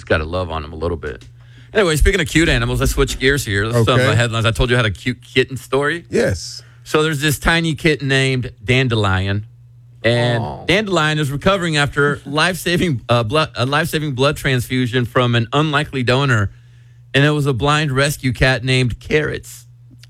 got to love on them a little bit. Anyway, speaking of cute animals, let's switch gears here. Let's start with my headlines. I told you I had a cute kitten story. Yes. So there's this tiny kitten named Dandelion. And Dandelion is recovering after a life-saving blood transfusion from an unlikely donor. And it was a blind rescue cat named Carrots.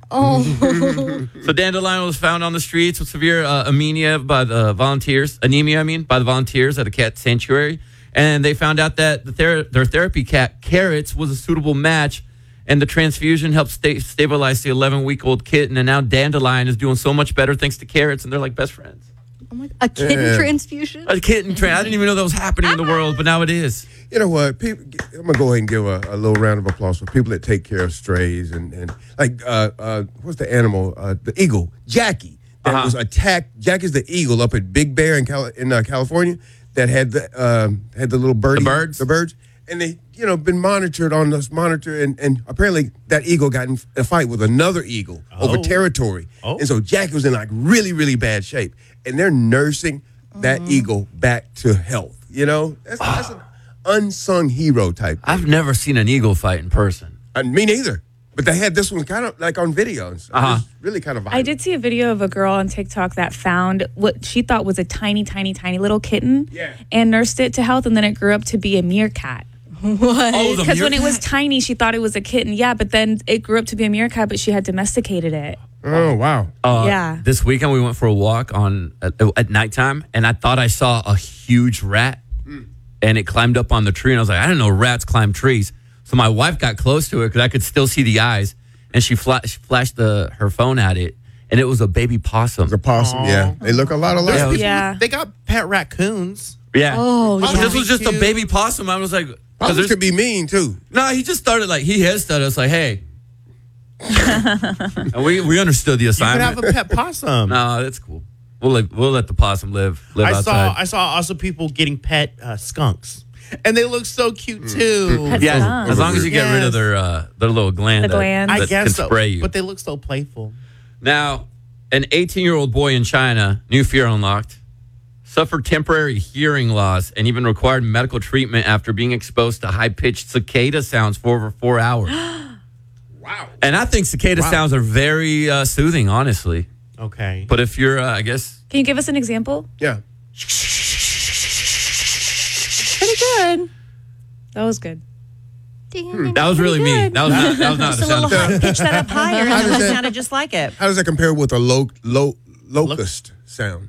Oh. So Dandelion was found on the streets with severe anemia by the volunteers at a cat sanctuary. And they found out that their therapy cat, Carrots, was a suitable match. And the transfusion helped stabilize the 11-week-old kitten. And now Dandelion is doing so much better thanks to Carrots. And they're like best friends. Oh my, a kitten transfusion? A kitten I didn't even know that was happening in the world, but now it is. You know what? I'm going to go ahead and give a little round of applause for people that take care of strays. And like, what's the animal? The eagle, Jackie, that was attacked. Jackie's the eagle up at Big Bear in California. That had the little birdie, the birds, and they been monitored on this monitor, and apparently that eagle got in a fight with another eagle over territory, and so Jackie was in like really really bad shape, and they're nursing that eagle back to health. That's an unsung hero type thing. I've never seen an eagle fight in person. Me neither. But they had this one kind of like on video. And stuff. It was really kind of violent. I did see a video of a girl on TikTok that found what she thought was a tiny, tiny, tiny little kitten and nursed it to health, and then it grew up to be a meerkat. What? Because when it was tiny, she thought it was a kitten. Yeah, but then it grew up to be a meerkat, but she had domesticated it. Oh, wow. Yeah. This weekend we went for a walk at nighttime, and I thought I saw a huge rat, and it climbed up on the tree, and I was like, I didn't know rats climb trees. So my wife got close to it because I could still see the eyes, and she flashed her phone at it, and it was a baby possum. It's a possum, yeah. They look a lot alike. Yeah. They got pet raccoons. Yeah. Oh, But this was just a baby possum. I was like, Possums could be mean, too. No, he just started he hesitated. I was like, hey. And we understood the You assignment. could have a pet possum. No, that's cool. We'll let the possum live outside. I saw also people getting pet skunks. And they look so cute too. Pet Yeah, skunk. as long as you get rid of their little gland. The glands. I that guess can so. spray you. But they look so playful. Now, an 18-year-old boy in China, new fear unlocked, suffered temporary hearing loss and even required medical treatment after being exposed to high-pitched cicada sounds for over 4 hours. Wow. And I think cicada sounds are very soothing, honestly. Okay. But if you're, I guess... Can you give us an example? Yeah. Pretty good. That was good. That was really me. That was not the sound effect. Pitch that up higher, and does it that- sounded just like it. How does that compare with a locust sound?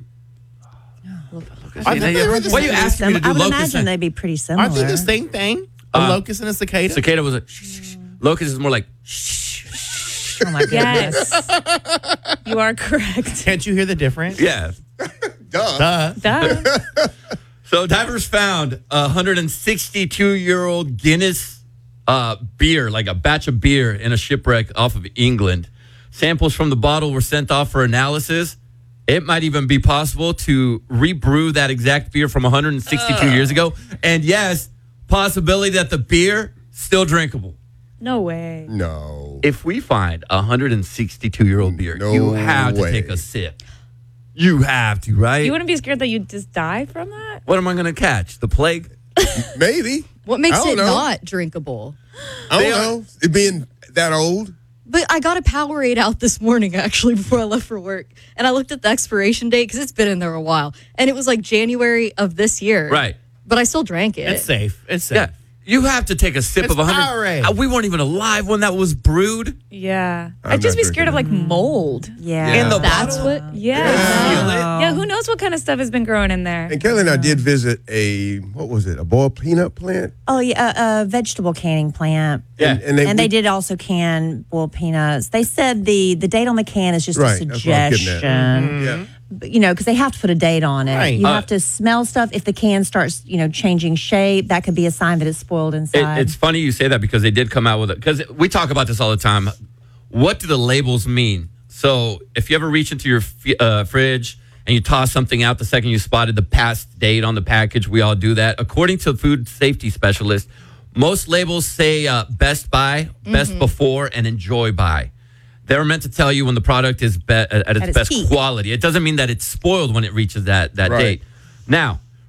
Why are you asking me to do I would locust? imagine they'd be pretty similar. Aren't they the same thing? A locust and a cicada? Cicada was a... Locust is more like... Oh my goodness. Yes. You are correct. Can't you hear the difference? Yeah. Duh. Duh. So divers found a 162-year-old Guinness beer, like a batch of beer in a shipwreck off of England. Samples from the bottle were sent off for analysis. It might even be possible to rebrew that exact beer from 162 years ago. And yes, possibility that the beer still drinkable. No way. No. If we find a 162-year-old beer, No you have to way. take a sip. You have to, right? You wouldn't be scared that you'd just die from that? What am I going to catch? The plague? Maybe. What makes I don't it know. not drinkable? I don't know. It being that old. But I got a Powerade out this morning, actually, before I left for work. And I looked at the expiration date because it's been in there a while. And it was like January of this year. Right. But I still drank it. It's safe. It's safe. Yeah. You have to take a sip It's of 100. Powerade. We weren't even alive when that was brewed. Yeah. I'm I'd just not be scared of like mold. Yeah. In the That's bottle? what. Yeah. Seal it. Yeah, who knows what kind of stuff has been growing in there? And Kelly and I did visit a boiled peanut plant. Oh, yeah, a vegetable canning plant. Yeah. And They did also can boiled peanuts. They said the date on the can is just Right, a that's what I'm getting suggestion. at. Yeah. But, because they have to put a date on it. Right. You have to smell stuff. If the can starts, changing shape, that could be a sign that it's spoiled inside. It's funny you say that because they did come out with it. Because we talk about this all the time. What do the labels mean? So if you ever reach into your fridge and you toss something out the second you spotted the past date on the package, we all do that. According to food safety specialists, most labels say best by, best before, and enjoy by. They're meant to tell you when the product is at its best peak. quality. It doesn't mean that it's spoiled when it reaches that Right. date. Now,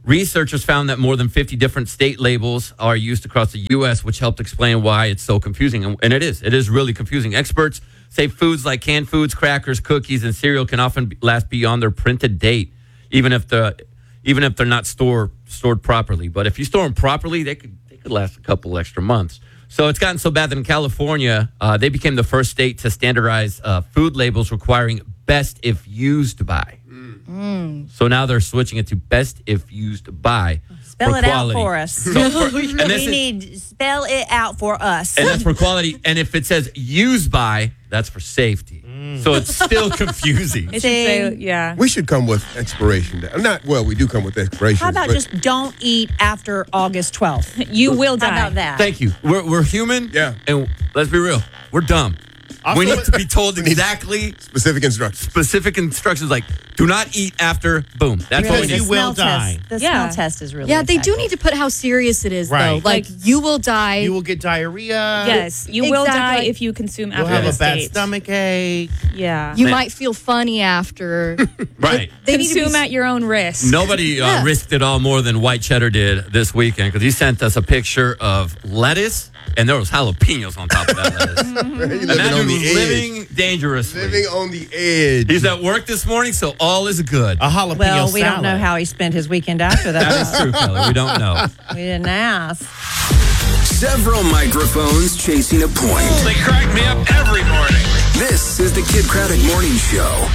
Researchers found that more than 50 different state labels are used across the U.S., which helped explain why it's so confusing. And it is really confusing. Experts say foods like canned foods, crackers, cookies, and cereal can often last beyond their printed date, even if they're not stored properly. But if you store them properly, they could last a couple extra months. So it's gotten so bad that in California, they became the first state to standardize food labels requiring best if used by. So now they're switching it to best if used by. Spell for it quality. out for us. Spell it out for us. And that's for quality. And if it says used by, that's for safety. So it's still confusing. It should say, yeah. We should come with expiration date. We do come with expiration. How about just don't eat after August 12th? You will die. How about that? Thank you. We're human. Yeah. And let's be real. We're dumb. We need to be told exactly specific instructions? Like, do not eat after, boom. That's what we Because need. you will die. The Yeah. smell test is really Yeah, they do effective. need to put how serious it is, though. Right. Like, you will die. You will get diarrhea. Yes, you will Exactly. die if you consume You'll after have this a bad date. stomach ache. Yeah. You might feel funny after. Right. They need to be Consume at your own risk. Nobody Yeah. risked it all more than White Cheddar did this weekend because he sent us a picture of lettuce and there was jalapenos on top of that lettuce. Living And that on dude the was edge. living dangerously. Living on the edge. He's at work this morning, so all is good. A jalapeno Well, we don't know salad. how he spent his weekend after that. That is true, Kelly. We don't know. We didn't ask. Several microphones chasing a point. They crack me up every morning. This is the Kid Craddock Morning Show.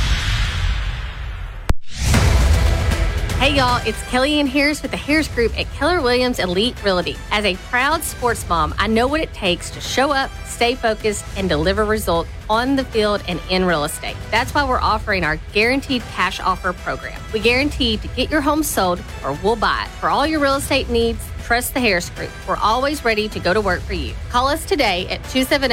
Hey y'all, it's Kellyanne Harris with the Harris Group at Keller Williams Elite Realty. As a proud sports mom, I know what it takes to show up, stay focused, and deliver results on the field and in real estate. That's why we're offering our Guaranteed Cash Offer program. We guarantee to get your home sold or we'll buy it. For all your real estate needs, trust the Harris Group. We're always ready to go to work for you. Call us today at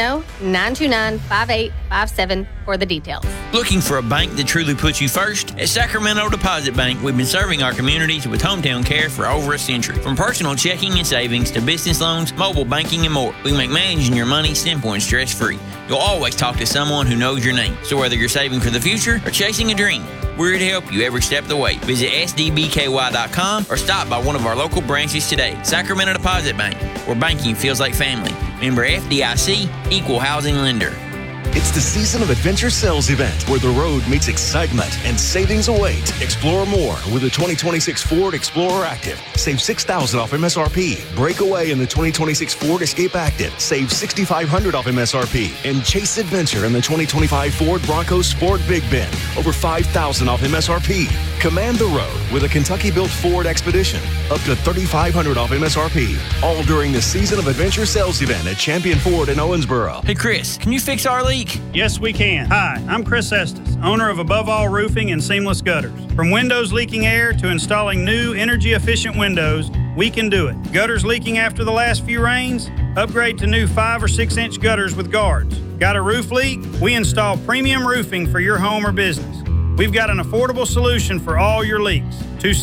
270-929-5857 for the details. Looking for a bank that truly puts you first? At Sacramento Deposit Bank, we've been serving our communities with hometown care for over a century. From personal checking and savings to business loans, mobile banking, and more, we make managing your money simple and stress-free. You'll always talk to someone who knows your name. So whether you're saving for the future or chasing a dream, we're here to help you every step of the way. Visit sdbky.com or stop by one of our local branches today. Sacramento Deposit Bank, where banking feels like family. Member FDIC, Equal Housing Lender. It's the Season of Adventure sales event where the road meets excitement and savings await. Explore more with the 2026 Ford Explorer Active. Save $6,000 off MSRP. Break away in the 2026 Ford Escape Active. Save $6,500 off MSRP. And chase adventure in the 2025 Ford Bronco Sport Big Bend. Over $5,000 off MSRP. Command the road with a Kentucky-built Ford Expedition. Up to $3,500 off MSRP. All during the Season of Adventure sales event at Champion Ford in Owensboro. Hey Chris, can you fix our leak? Yes, we can. Hi, I'm Chris Estes, owner of Above All Roofing and Seamless Gutters. From windows leaking air to installing new energy-efficient windows, we can do it. Gutters leaking after the last few rains? Upgrade to new 5 or 6 inch gutters with guards. Got a roof leak? We install premium roofing for your home or business. We've got an affordable solution for all your leaks.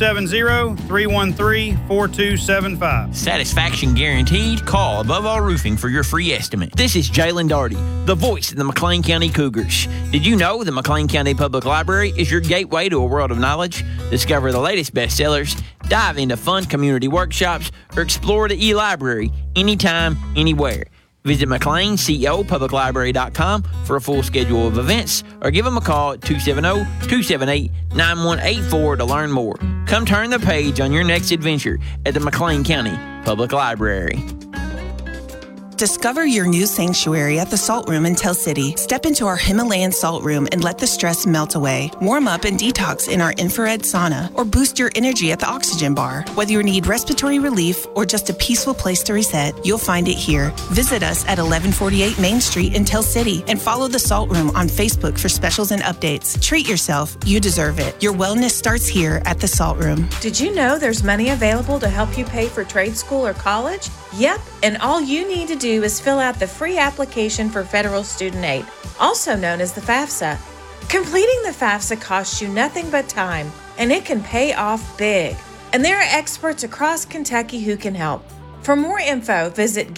270-313-4275. Satisfaction guaranteed. Call Above All Roofing for your free estimate. This is Jalen Darty, the voice of the McLean County Cougars. Did you know the McLean County Public Library is your gateway to a world of knowledge? Discover the latest bestsellers, dive into fun community workshops, or explore the e-library anytime, anywhere. Visit McLeanCEOPublicLibrary.com for a full schedule of events or give them a call at 270-278-9184 to learn more. Come turn the page on your next adventure at the McLean County Public Library. Discover your new sanctuary at the Salt Room in Tell City. Step into our Himalayan salt room and let the stress melt away. Warm up and detox in our infrared sauna or boost your energy at the oxygen bar. Whether you need respiratory relief or just a peaceful place to reset, you'll find it here. Visit us at 1148 Main Street in Tell City and follow the Salt Room on Facebook for specials and updates. Treat yourself. You deserve it. Your wellness starts here at the Salt Room. Did you know there's money available to help you pay for trade school or college? Yep, and all you need to do is fill out the free application for federal student aid, also known as the FAFSA. Completing the FAFSA costs you nothing but time, and it can pay off big. And there are experts across Kentucky who can help. For more info, visit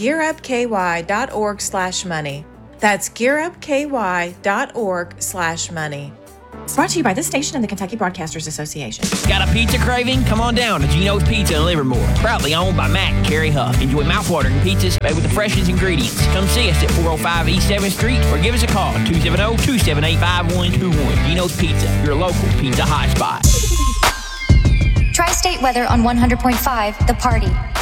gearupky.org/money. That's gearupky.org/money. Sports. Brought to you by this station and the Kentucky Broadcasters Association. Got a pizza craving? Come on down to Gino's Pizza in Livermore. Proudly owned by Matt and Carrie Huff. Enjoy mouthwatering pizzas made with the freshest ingredients. Come see us at 405 East 7th Street or give us a call at 270-278-5121. Gino's Pizza, your local pizza hotspot. Tri-State weather on 100.5, The Party.